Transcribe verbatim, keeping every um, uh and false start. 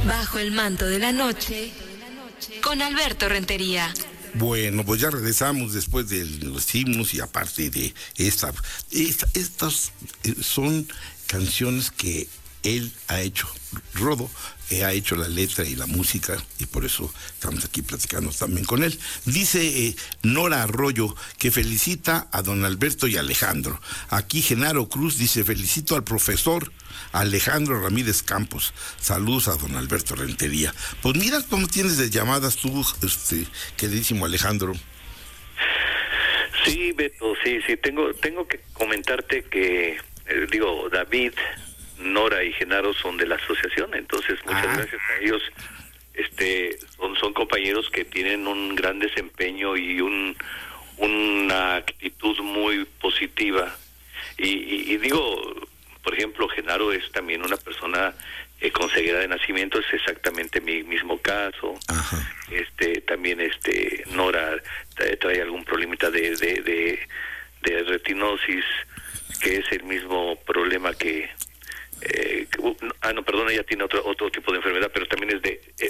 Bajo el manto de la noche, con Alberto Rentería. Bueno, pues ya regresamos después de los himnos y aparte de esta, esta estas son canciones que él ha hecho, Rodo eh, ha hecho la letra y la música y por eso estamos aquí platicando también con él. Dice eh, Nora Arroyo que felicita a don Alberto y Alejandro. Aquí Genaro Cruz dice felicito al profesor Alejandro Ramírez Campos. Saludos a don Alberto Rentería. Pues mira cómo tienes de llamadas tú, este, queridísimo Alejandro. Sí, Beto, sí, sí, tengo, tengo que comentarte que, eh, digo, David, Nora y Genaro son de la asociación, entonces muchas ah. gracias a ellos. Este, son, son compañeros que tienen un gran desempeño y un una actitud muy positiva. Y, y, y digo, por ejemplo, Genaro es también una persona eh, con ceguera de nacimiento, es exactamente mi mismo caso. Ajá. Este, también este Nora trae, trae algún problemita de, de, de, de retinosis, que es el mismo problema que Eh, que, uh, ah no perdón ella tiene otro otro tipo de enfermedad, pero también es de eh,